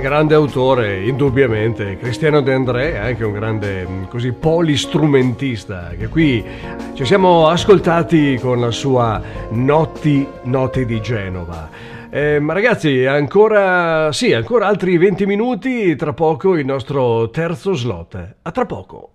grande autore, indubbiamente. Cristiano De André è anche un grande così polistrumentista, che qui ci siamo ascoltati con la sua Notti di Genova. Ma ragazzi, ancora altri 20 minuti, tra poco il nostro terzo slot. A tra poco.